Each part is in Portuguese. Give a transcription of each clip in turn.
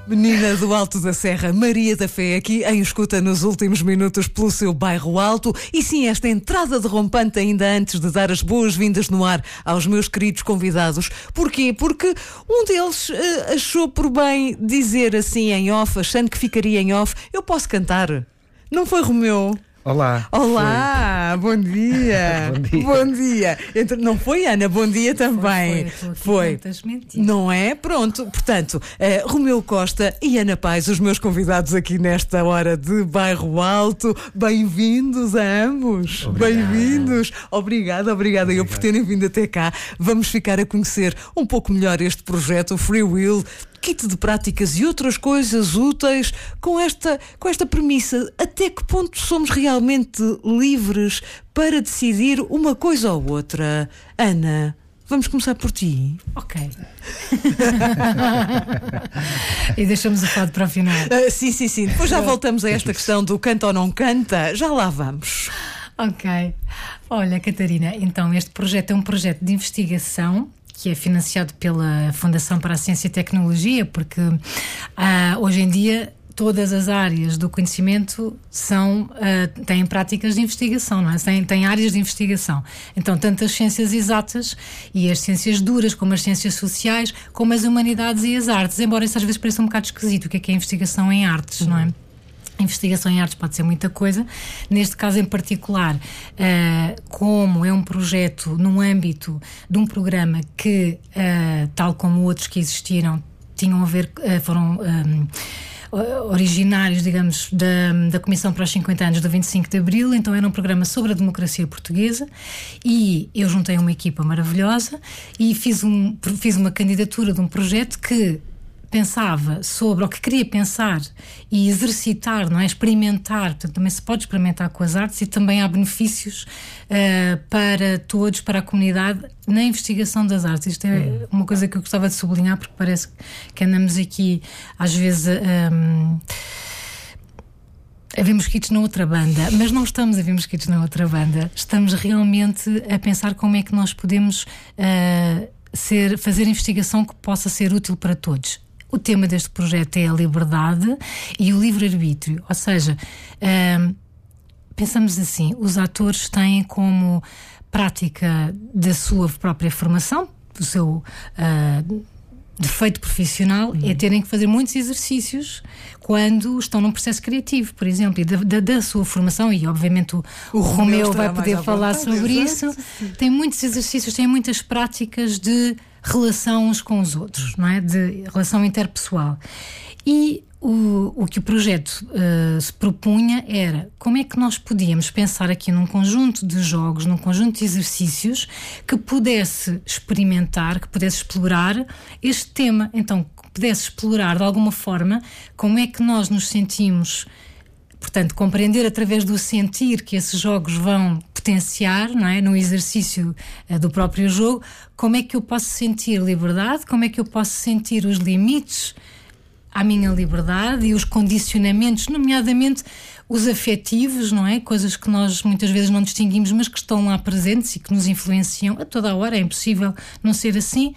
Menina do Alto da Serra, Maria da Fé, aqui em escuta nos últimos minutos pelo seu bairro Alto. E sim, esta entrada derrompante ainda antes de dar as boas-vindas no ar aos meus queridos convidados. Porquê? Porque um deles achou por bem dizer assim em off, achando que ficaria em off, eu posso cantar. Não foi, Romeu? Olá. Olá, bom dia. Bom dia. Bom dia. Não foi, Ana? Bom dia também. Foi. Não é? Pronto. Portanto, Romeu Costa e Ana Paz, os meus convidados aqui nesta hora de Bairro Alto. Bem-vindos a ambos. Bem-vindos. Obrigada eu por terem vindo até cá. Vamos ficar a conhecer um pouco melhor este projeto, o Free Will, kit de práticas e outras coisas úteis, com esta premissa: até que ponto somos realmente livres para decidir uma coisa ou outra? Ana, vamos começar por ti. Ok. E deixamos o fado para o final. Sim. Depois já voltamos a esta questão do canta ou não canta. Já lá vamos. Ok. Olha, Catarina, então este projeto é um projeto de investigação que é financiado pela Fundação para a Ciência e Tecnologia, porque hoje em dia todas as áreas do conhecimento têm práticas de investigação, não é? Têm áreas de investigação. Então, tanto as ciências exatas e as ciências duras, como as ciências sociais, como as humanidades e as artes, embora isso às vezes pareça um bocado esquisito, o que é investigação em artes, não é? Investigação em artes pode ser muita coisa. Neste caso em particular, como é um projeto no âmbito de um programa que, tal como outros que existiram, tinham a ver, foram originários, digamos, da Comissão para os 50 anos do 25 de Abril, então era um programa sobre a democracia portuguesa, e eu juntei uma equipa maravilhosa e fiz uma candidatura de um projeto que pensava sobre, ou que queria pensar e exercitar, não é? Experimentar, portanto também se pode experimentar com as artes, e também há benefícios para todos, para a comunidade, na investigação das artes. Isto é uma coisa que eu gostava de sublinhar, porque parece que andamos aqui às vezes a ver mosquitos na outra banda, mas não estamos a ver mosquitos na outra banda, estamos realmente a pensar como é que nós podemos fazer investigação que possa ser útil para todos. O tema deste projeto é a liberdade e o livre-arbítrio, ou seja, pensamos assim: os atores têm como prática da sua própria formação, do seu defeito profissional, é terem que fazer muitos exercícios quando estão num processo criativo, por exemplo, e da sua formação, e obviamente o Romeu vai poder falar sobre isso. Tem muitos exercícios, tem muitas práticas de relação uns com os outros, não é? De relação interpessoal. E o que o projeto se propunha era como é que nós podíamos pensar aqui num conjunto de jogos, num conjunto de exercícios que pudesse experimentar, que pudesse explorar este tema. Então, que pudesse explorar de alguma forma como é que nós nos sentimos, portanto, compreender através do sentir que esses jogos vão potenciar, não é? No exercício do próprio jogo, como é que eu posso sentir liberdade, como é que eu posso sentir os limites à minha liberdade e os condicionamentos, nomeadamente os afetivos, não é? Coisas que nós muitas vezes não distinguimos, mas que estão lá presentes e que nos influenciam a toda a hora. É impossível não ser assim.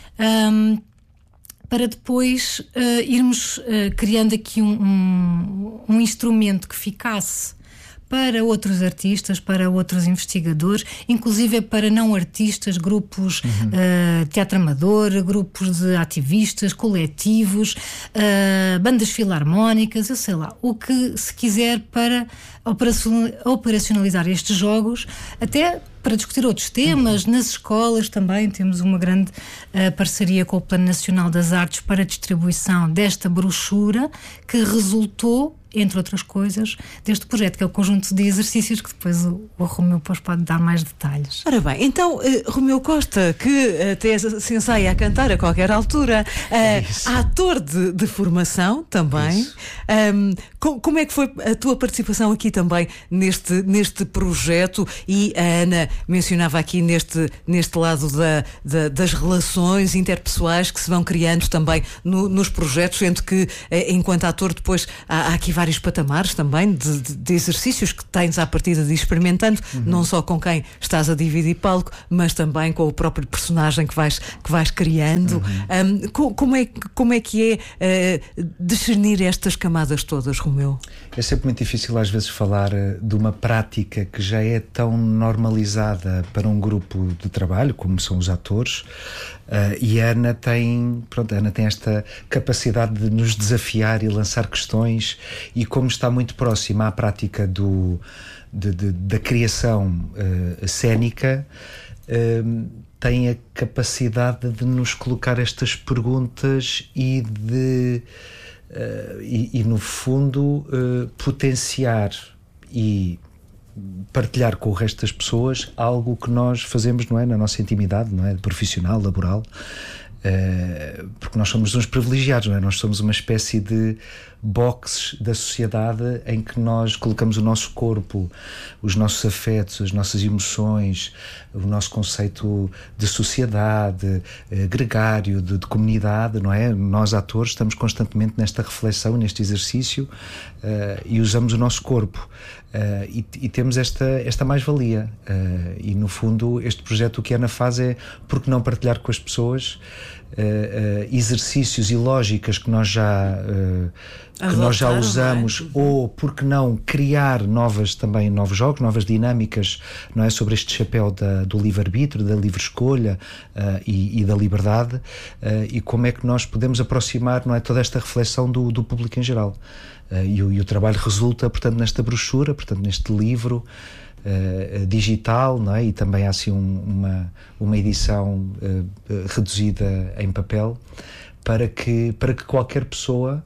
Para depois irmos criando aqui um instrumento que ficasse para outros artistas, para outros investigadores, inclusive para não artistas, grupos teatro amador, grupos de ativistas, coletivos, bandas filarmónicas, eu sei lá, o que se quiser para operacionalizar estes jogos, até para discutir outros temas. Nas escolas também temos uma grande parceria com o Plano Nacional das Artes para a distribuição desta brochura, que resultou, entre outras coisas, deste projeto, que é o conjunto de exercícios que depois o Romeu pode dar mais detalhes. Ora bem, então, Romeu Costa, que até se ensaia a cantar a qualquer altura, ator de formação também, como é que foi a tua participação aqui também neste projeto? E a Ana mencionava aqui neste lado das relações interpessoais que se vão criando também nos projetos, sendo que enquanto ator depois há aqui várias vários patamares também de exercícios que tens à partida de ir experimentando, não só com quem estás a dividir palco, mas também com o próprio personagem que vais criando. Como é que é discernir estas camadas todas, Romeu? É sempre muito difícil às vezes falar de uma prática que já é tão normalizada para um grupo de trabalho, como são os atores, e a Ana tem esta capacidade de nos desafiar e lançar questões, e como está muito próxima à prática da criação cênica, tem a capacidade de nos colocar estas perguntas e no fundo potenciar e partilhar com o resto das pessoas algo que nós fazemos, não é, na nossa intimidade, não é, profissional, laboral, porque nós somos uns privilegiados, não é? Nós somos uma espécie de boxes da sociedade em que nós colocamos o nosso corpo, os nossos afetos, as nossas emoções, o nosso conceito de sociedade, gregário, de comunidade, não é? Nós, atores, estamos constantemente nesta reflexão, neste exercício, e usamos o nosso corpo. E temos esta mais-valia. E, no fundo, este projeto, o que a Ana faz é, por que não partilhar com as pessoas exercícios e lógicas que nós já usamos, ou por que não criar novos jogos, novas dinâmicas, não é, sobre este chapéu do livre-arbítrio, da livre escolha e da liberdade, e como é que nós podemos aproximar, não é, toda esta reflexão do público em geral. E o trabalho resulta, portanto, nesta brochura, portanto, neste livro digital, não é? E também há assim uma edição reduzida em papel, para que qualquer pessoa,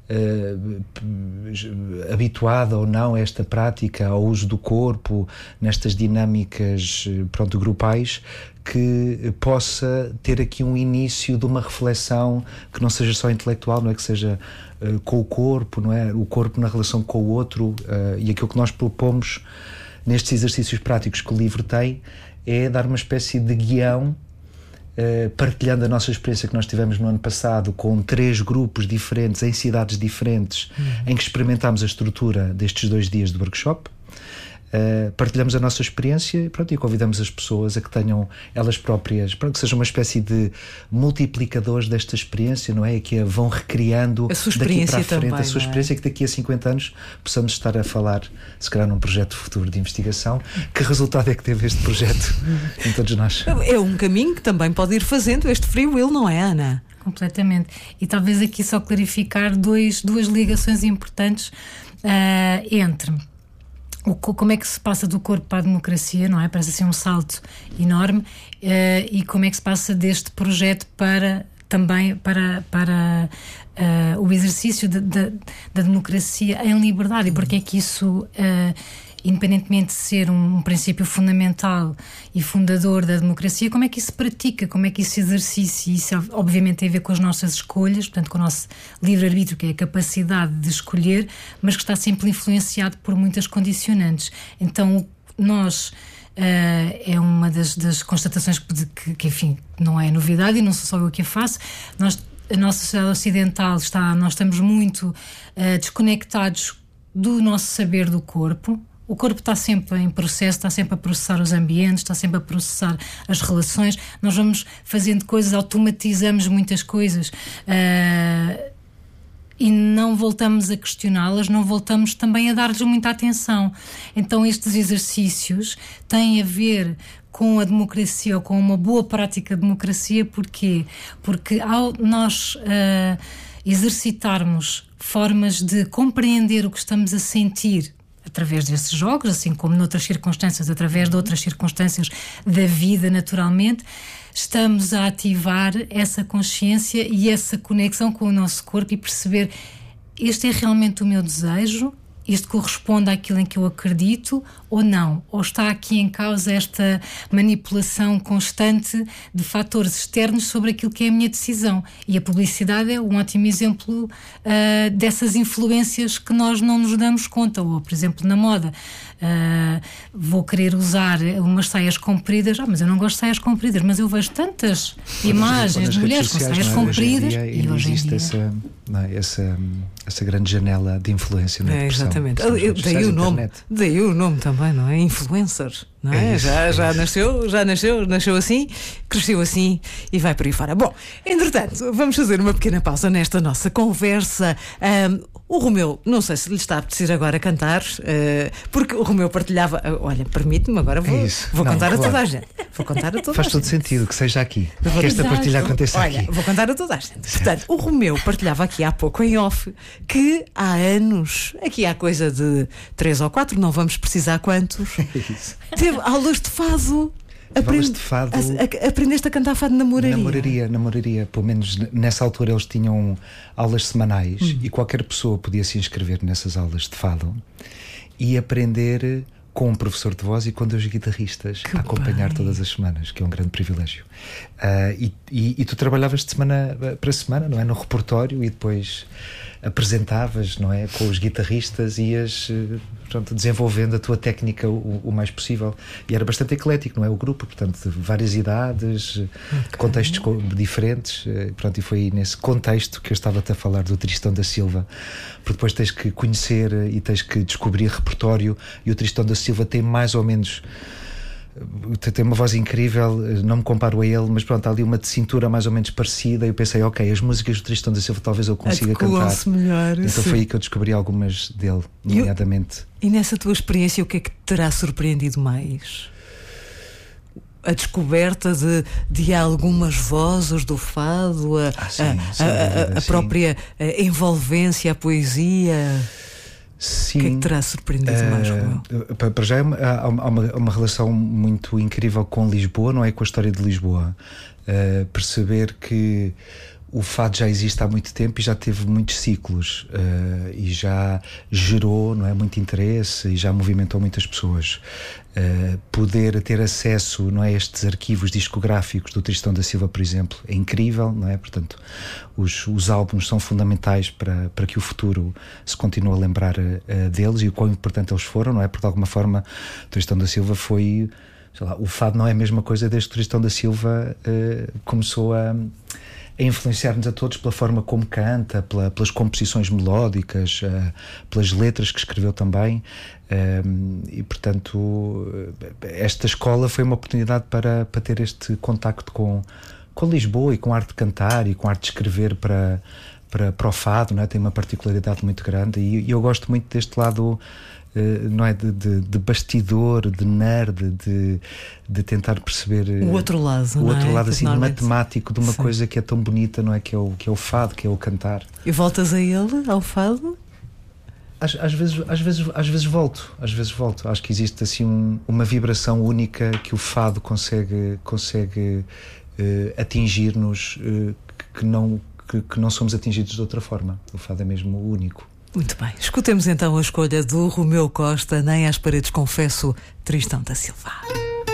habituada ou não a esta prática, ao uso do corpo, nestas dinâmicas, grupais, que possa ter aqui um início de uma reflexão que não seja só intelectual, não é, que seja com o corpo, não é, o corpo na relação com o outro, e aquilo que nós propomos nestes exercícios práticos que o livro tem é dar uma espécie de guião, partilhando a nossa experiência que nós tivemos no ano passado com 3 grupos diferentes, em cidades diferentes, em que experimentámos a estrutura destes 2 dias de workshop. Partilhamos a nossa experiência e convidamos as pessoas a que tenham elas próprias, que sejam uma espécie de multiplicadores desta experiência, não é? Que a vão recriando a sua experiência daqui para a frente, também, a sua experiência, que daqui a 50 anos possamos estar a falar, se calhar, num projeto futuro de investigação. Que resultado é que teve este projeto em todos nós? É um caminho que também pode ir fazendo este free will, não é, Ana? Completamente. E talvez aqui só clarificar duas ligações importantes entre como é que se passa do corpo para a democracia, não é? Parece assim um salto enorme, e como é que se passa deste projeto também para o exercício da democracia em liberdade, e porque é que isso, independentemente de ser um princípio fundamental e fundador da democracia, como é que isso se pratica, como é que isso se exercita? Isso obviamente tem a ver com as nossas escolhas, portanto com o nosso livre-arbítrio, que é a capacidade de escolher, mas que está sempre influenciado por muitas condicionantes. Então nós, é uma das constatações que enfim, não é novidade, e não sou só eu que a faço. A nossa sociedade ocidental nós estamos muito desconectados do nosso saber do corpo. O corpo está sempre em processo, está sempre a processar os ambientes, está sempre a processar as relações. Nós vamos fazendo coisas, automatizamos muitas coisas, e não voltamos a questioná-las, não voltamos também a dar-lhes muita atenção. Então estes exercícios têm a ver com a democracia, ou com uma boa prática de democracia. Porquê? Porque ao nós exercitarmos formas de compreender o que estamos a sentir através destes jogos, assim como noutras circunstâncias, através de outras circunstâncias da vida, naturalmente, estamos a ativar essa consciência e essa conexão com o nosso corpo, e perceber: este é realmente o meu desejo, isto corresponde àquilo em que eu acredito ou não? Ou está aqui em causa esta manipulação constante de fatores externos sobre aquilo que é a minha decisão? E a publicidade é um ótimo exemplo dessas influências que nós não nos damos conta. Ou, por exemplo, na moda, vou querer usar umas saias compridas, mas eu não gosto de saias compridas, mas eu vejo tantas imagens de mulheres com saias compridas e hoje em dia essa grande janela de influência, não é? Exatamente. Daí o nome também, não é? Influencer, não é? Já nasceu assim, cresceu assim e vai por aí fora. Bom, entretanto, vamos fazer uma pequena pausa nesta nossa conversa. O Romeu, não sei se lhe está a apetecer agora cantar, porque o Romeu partilhava. Olha, permite-me, agora vou contar a toda a gente. Vou contar a toda Faz a todo gente. sentido que seja aqui, que esta partilha aconteça Olha, aqui. vou contar a toda a gente. Portanto, o Romeu partilhava aqui há pouco em off que há anos, aqui há coisa de 3 ou 4, não vamos precisar quantos, teve aulas de fado. Aprendeste a cantar fado na moraria? Na moraria. Pelo menos nessa altura eles tinham aulas semanais e qualquer pessoa podia se inscrever nessas aulas de fado e aprender com um professor de voz e com 2 guitarristas a acompanhar todas as semanas, que é um grande privilégio. E tu trabalhavas de semana para semana, não é? No repertório, e depois apresentavas, não é? Com os guitarristas, ias desenvolvendo a tua técnica o mais possível. E era bastante eclético, não é? O grupo, portanto, de várias idades, contextos diferentes. E foi nesse contexto que eu estava-te a falar do Tristão da Silva, porque depois tens que conhecer e tens que descobrir repertório, e o Tristão da Silva tem mais ou menos. Tem uma voz incrível, não me comparo a ele, mas pronto, há ali uma cintura mais ou menos parecida. E eu pensei, ok, as músicas do Tristão da Silva talvez eu consiga cantar. Melhor, então foi aí que eu descobri algumas dele, nomeadamente. E nessa tua experiência, o que é que te terá surpreendido mais? A descoberta de algumas vozes do fado, a própria envolvência, a poesia. Sim. O que é que terá surpreendido mais, Romeu? Para já há uma relação muito incrível com Lisboa, não é? Com a história de Lisboa. Perceber que o fado já existe há muito tempo e já teve muitos ciclos, e já gerou, não é, muito interesse e já movimentou muitas pessoas. Poder ter acesso, não é, a estes arquivos discográficos do Tristão da Silva, por exemplo, é incrível, não é? Portanto, os álbuns são fundamentais para que o futuro se continue a lembrar deles e o quão importante eles foram, não é? Porque de alguma forma o Tristão da Silva foi, sei lá, o fado não é a mesma coisa desde que o Tristão da Silva começou a influenciar-nos a todos pela forma como canta, pelas composições melódicas, pelas letras que escreveu também, e portanto esta escola foi uma oportunidade para ter este contacto com Lisboa e com a arte de cantar e com a arte de escrever para o fado, não é? Tem uma particularidade muito grande e eu gosto muito deste lado, não é, de bastidor, de nerd, de tentar perceber o outro lado, o outro lado assim, matemático de uma coisa que é tão bonita, não é? Que é o fado, que é o cantar. E voltas a ele, ao fado? Às vezes volto. Acho que existe assim uma vibração única que o fado consegue atingir-nos, que não somos atingidos de outra forma. O fado é mesmo único. Muito bem, escutemos então a escolha do Romeu Costa, Nem às Paredes Confesso, Tristão da Silva.